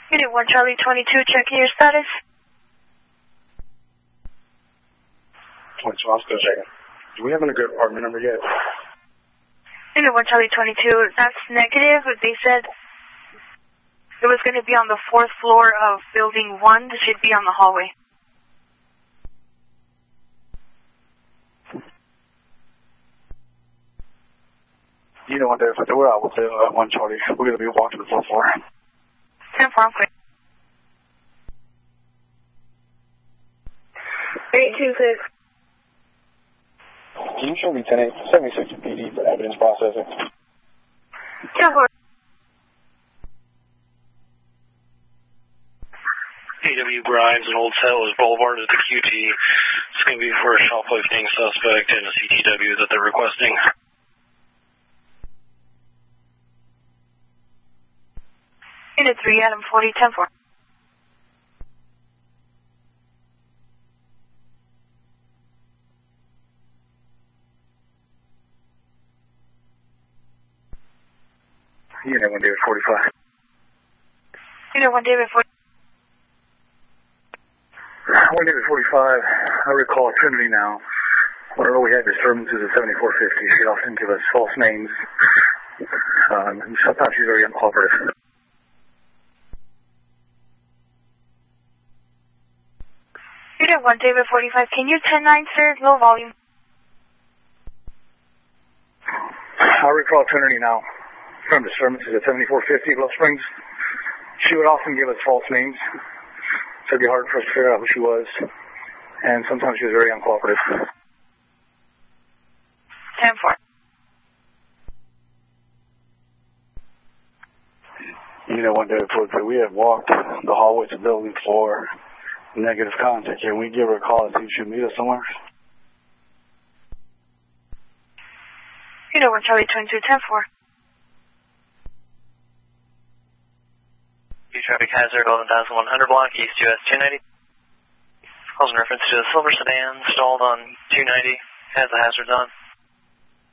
Unit 1 Charlie 22, checking your status. Wait, so I'll still checking. Do we have a good apartment number yet? Unit 1 Charlie 22, that's negative. They said it was going to be on the 4th floor of building 1. It should be on the hallway. You know what, if we're out with the 1 Charlie, we're going to be walking to the 4th floor. 10-4, I'm clear. 826. Can you show me 10-8, 76 PD for evidence processing? 10-4. AW Grimes and Old Settlers Boulevard at the QT. It's going to be for a shoplifting suspect and a CTW that they're requesting. Unit 3, Adam 40, 10-4. Unit 1 David 45. Unit 1 David 40. 1 David 45, I recall Trinity now. Whenever we had disturbances at 7450, she'd often give us false names. Sometimes she's very uncooperative. Unit 1 David 45, can you 10-9, sir? Low volume. I recall Trinity now. From disturbances at 7450 Bluff Springs. She would often give us false names. So it'd be hard for us to figure out who she was. And sometimes she was very uncooperative. 10-4. You know, one day before we had walked the hallway to building 4, negative contact. Can we give her a call and see if she'll meet us somewhere? Unit 1 Charlie 22, 10-4. Traffic hazard 11,100 block, East US 290. Calls in reference to a silver sedan stalled on 290. Has the hazards on.